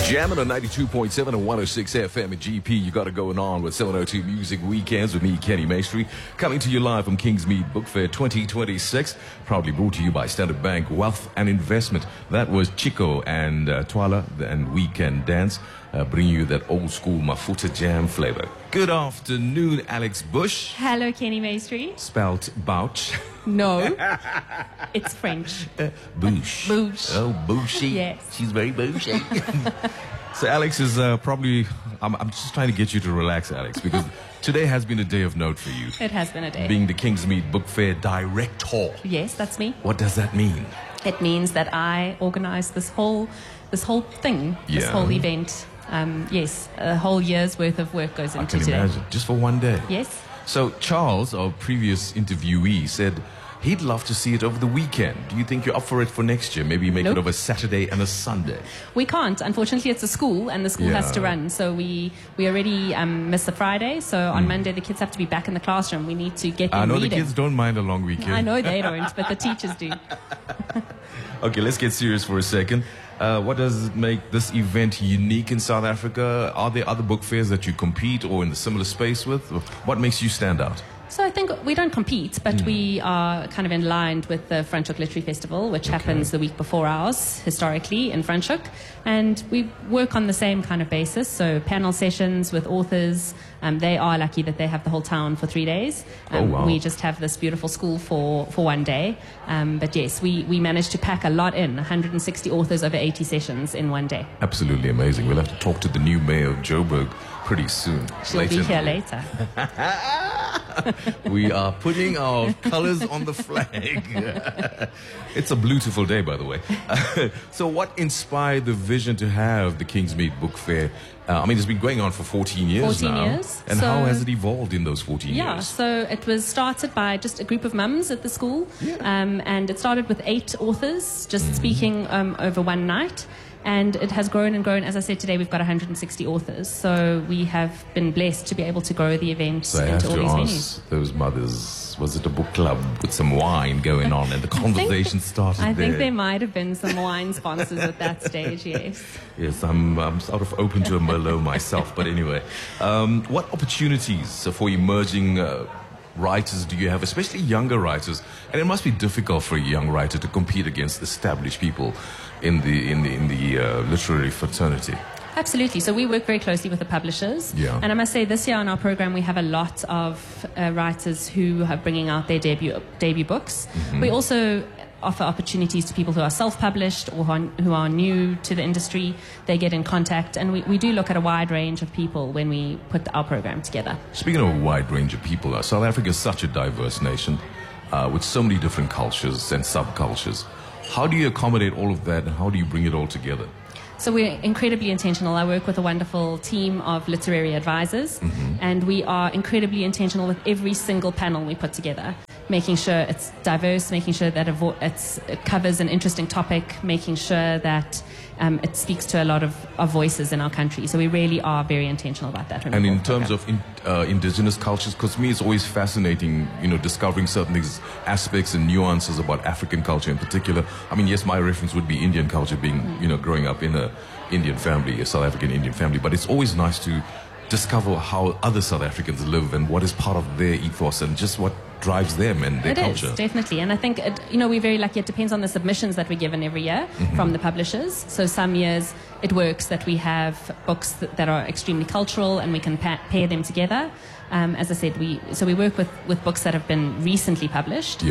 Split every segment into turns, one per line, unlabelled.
Jamming on 92.7 and 106 FM at GP. You got it going on with 702 Music Weekends with me, Kenny Maestri. Coming to you live from Kingsmead Book Fair 2026. Proudly brought to you by Standard Bank Wealth and Investment. That was Chico and Twala and Weekend Dance. Bring you that old school Mafuta Jam flavor. Good afternoon, Alex Bush.
Hello, Kenny Maestri.
Spelt Bouch.
No, it's French.
Bouche.
Bouche.
Oh, Boushy.
Yes.
She's very Boushy. So Alex is probably, I'm just trying to get you to relax, Alex, because today has been a day of note for you.
It has been a day.
Being the Kingsmead Book Fair director.
Yes, that's me.
What does that mean?
It means that I organized this whole thing, this
Yeah.
whole event. Yes, a whole year's worth of work goes
I
into
can
today.
imagine. Just for one day.
Yes.
So Charles, our previous interviewee, said he'd love to see it over the weekend. Do you think you're up for it for next year? Maybe make
Nope.
it over Saturday and a Sunday.
We can't. Unfortunately, it's a school, and the school has to
Yeah.
run. So we already miss the Friday. So on Monday, the kids have to be back in the classroom. We need to get them
I know
reading.
the kids don't mind a long weekend.
I know they don't, but the teachers do.
Okay, let's get serious for a second. What does make this event unique in South Africa? Are there other book fairs that you compete or in a similar space with? What makes you stand out?
So I think we don't compete, but we are kind of in line with the Franschhoek Literary Festival, which happens the week before ours, historically, in Franschhoek. And we work on the same kind of basis, so panel sessions with authors. They are lucky that they have the whole town for 3 days.
Oh, wow.
We just have this beautiful school for one day. But yes, we managed to pack a lot in, 160 authors over 80 sessions in one day.
Absolutely amazing. We'll have to talk to the new mayor of Joburg pretty soon.
She'll be here later.
We are putting our colors on the flag. It's a beautiful day, by the way. So what inspired the vision to have the Kingsmead Book Fair? I mean, it's been going on for 14 years
14
now.
years.
And
So-
how has it evolved in those 14
Yeah,
years?
so it was started by just a group of mums at the school, and it started with 8 authors just speaking over one night, and it has grown and grown. As I said, today we've got 160 authors, so we have been blessed to be able to grow the event
So I have
into all
to
these
ask
venues.
those mothers, was it a book club with some wine going on and the conversation started
I
there?
think there might have been some wine sponsors at that stage, yes.
Yes, I'm sort of open to a Merlot myself, but anyway. What opportunities for emerging writers do you have, especially younger writers? And it must be difficult for a young writer to compete against established people in the literary fraternity.
Absolutely. So we work very closely with the publishers.
Yeah.
And I must say, this year on our program, we have a lot of writers who are bringing out their debut books. We also offer opportunities to people who are self-published or who are new to the industry. They get in contact, and we do look at a wide range of people when we put our program together.
Speaking of a wide range of people, South Africa is such a diverse nation with so many different cultures and subcultures. How do you accommodate all of that, and how do you bring it all together?
So we're incredibly intentional. I work with a wonderful team of literary advisors, and we are incredibly intentional with every single panel we put together, making sure it's diverse, making sure that it covers an interesting topic, making sure that it speaks to a lot of voices in our country. So we really are very intentional about that.
And in terms of indigenous cultures, because to me it's always fascinating, discovering certain aspects and nuances about African culture in particular. I mean, yes, my reference would be Indian culture, being, growing up in a Indian family, a South African Indian family. But it's always nice to discover how other South Africans live and what is part of their ethos and just what drives them and their culture.
It is, definitely. And I think, we're very lucky. It depends on the submissions that we're given every year from the publishers. So some years it works that we have books that are extremely cultural and we can pair them together. As I said, we work with books that have been recently published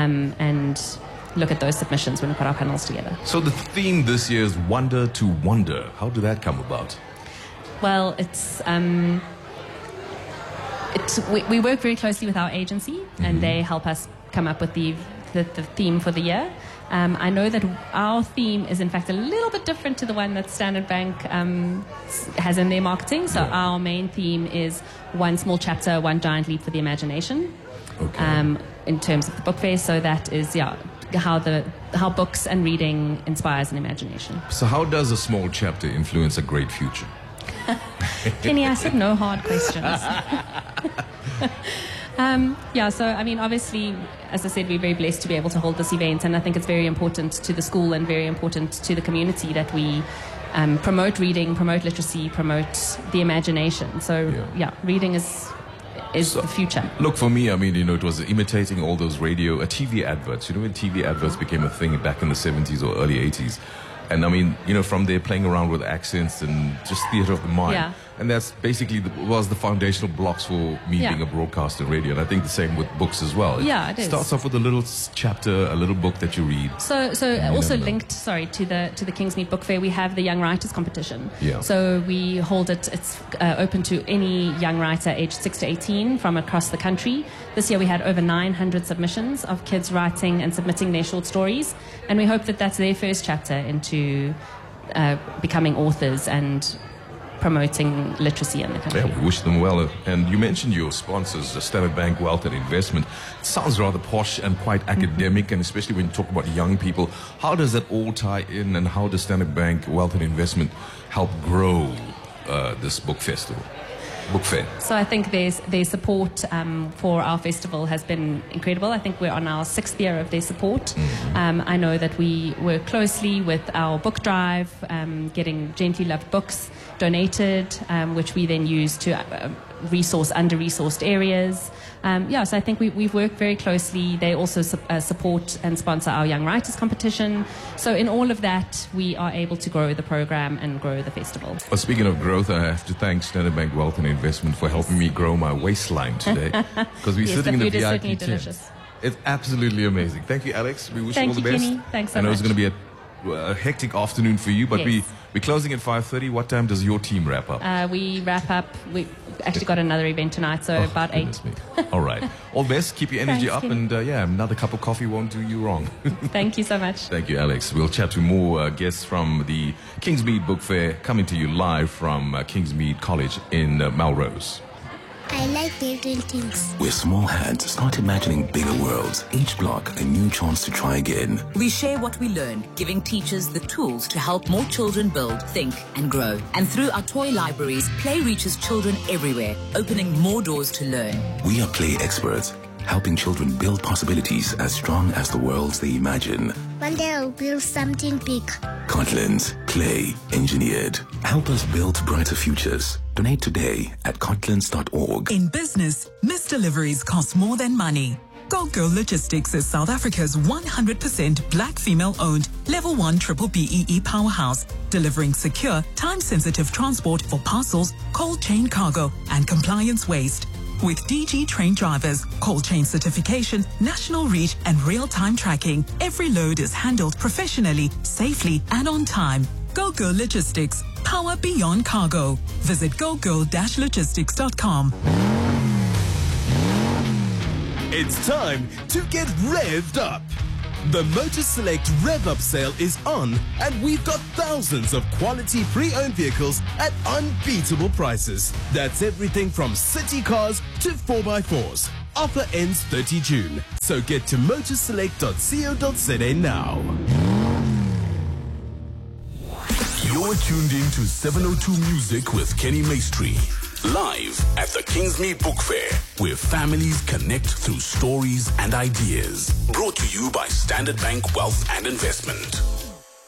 and look at those submissions when we put our panels together.
So the theme this year is Wonder to Wonder. How did that come about?
Well, we work very closely with our agency, and they help us come up with the theme for the year. I know that our theme is, in fact, a little bit different to the one that Standard Bank has in their marketing. So our main theme is one small chapter, one giant leap for the imagination.
Okay.
In terms of the book fair, so that is how books and reading inspires an imagination.
So how does a small chapter influence a great future?
Kenny, I said no hard questions. So, I mean, obviously, as I said, we're very blessed to be able to hold this event, and I think it's very important to the school and very important to the community that we promote reading, promote literacy, promote the imagination. So, reading is the future.
Look, for me, I mean, it was imitating all those radio, TV adverts. When TV adverts became a thing back in the 70s or early 80s. And I mean, from there playing around with accents and just theatre of the mind.
Yeah.
And that's basically was the foundational blocks for me being a broadcaster in radio. And I think the same with books as well.
It is.
Starts off with a little chapter, a little book that you read.
So also linked, to the Kingsmead Book Fair, we have the Young Writers Competition.
Yeah.
So we hold it, it's open to any young writer aged 6 to 18 from across the country. This year we had over 900 submissions of kids writing and submitting their short stories. And we hope that that's their first chapter into becoming authors and promoting literacy in the country.
Yeah, we wish them well. And you mentioned your sponsors, Standard Bank Wealth and Investment. It sounds rather posh and quite academic, and especially when you talk about young people. How does that all tie in, and how does Standard Bank Wealth and Investment help grow this book festival? Book fair.
So I think their support for our festival has been incredible. I think we're on our 6th year of their support. I know that we work closely with our book drive, getting Gently Loved books donated, which we then use to resource under-resourced areas. So I think we've worked very closely. They also support and sponsor our Young Writers Competition. So in all of that, we are able to grow the program and grow the festival.
Well, speaking of growth, I have to thank Standard Bank Wealth and Investment for helping me grow my waistline today. Because we're sitting in the VIP tent. It's absolutely amazing. Thank you, Alex. We wish you all the best.
Kenny. Thanks so
much. I know
much.
it's going to be a hectic afternoon for you, but we're closing at 5:30. What time does your team wrap up?
We wrap up. We actually got another event tonight, so about 8.
All right. All the best. Keep your energy
Thanks,
up, and another cup of coffee won't do you wrong.
Thank you so much.
Thank you, Alex. We'll chat to more guests from the Kingsmead Book Fair, coming to you live from Kingsmead College in Melrose.
I like building things.
With small hands, start imagining bigger worlds. Each block, a new chance to try again.
We share what we learn, giving teachers the tools to help more children build, think, and grow. And through our toy libraries, play reaches children everywhere, opening more doors to learn.
We are play experts, helping children build possibilities as strong as the worlds they imagine.
One day I'll build something big.
Cortland's Clay Engineered. Help us build brighter futures. Donate today at cortlands.org.
In business, missed deliveries cost more than money. Go Girl Logistics is South Africa's 100% black female-owned Level 1 Triple BEE powerhouse, delivering secure, time-sensitive transport for parcels, cold chain cargo, and compliance waste. With DG trained drivers, cold chain certification, national reach, and real-time tracking, every load is handled professionally, safely, and on time. Go Girl Logistics. Power beyond cargo. Visit gogirl-logistics.com.
It's time to get revved up. The Motor Select Rev Up sale is on, and we've got thousands of quality pre-owned vehicles at unbeatable prices. That's everything from city cars to 4x4s. Offer ends 30 June, so get to motorselect.co.za now.
You're tuned in to 702 Music with Kenny Maestri. Live at the Kingsmead Book Fair, where families connect through stories and ideas. Brought to you by Standard Bank Wealth and Investment.